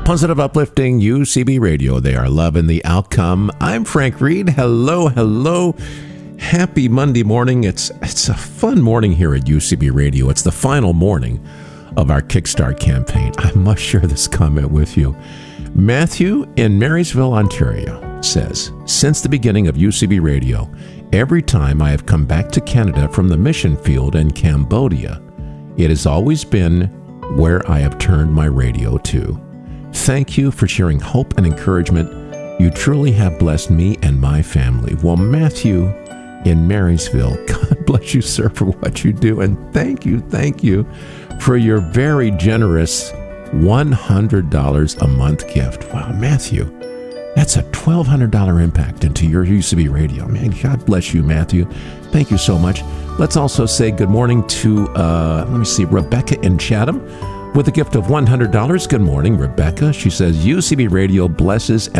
Positive, uplifting UCB Radio. They are loving the outcome. I'm Frank Reed. Hello, hello. Happy Monday morning. It's a fun morning here at UCB Radio. It's the final morning of our Kickstart campaign. I must share this comment with you. Matthew in Marysville, Ontario says, since the beginning of UCB Radio, every time I have come back to Canada from the mission field in Cambodia, it has always been where I have turned my radio to. Thank you for sharing hope and encouragement. You truly have blessed me and my family. Well, Matthew in Marysville, God bless you, sir, for what you do. And thank you for your very generous $100 a month gift. Wow, Matthew, that's a $1,200 impact into your UCB Radio. Man, God bless you, Matthew. Thank you so much. Let's also say good morning to, Rebecca in Chatham with a gift of $100. Good morning, Rebecca. She says, UCB Radio blesses